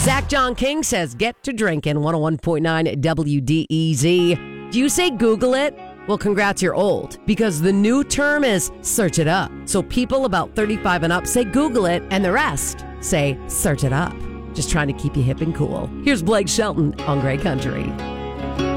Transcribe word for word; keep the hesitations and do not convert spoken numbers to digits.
Zach John King says, get to drinking. one oh one point nine W D E Z. Do you say Google it? Well, congrats, you're old, because the new term is search it up. So people about thirty-five and up say Google it, and the rest say search it up. Just trying to keep you hip and cool. Here's Blake Shelton on Great Country.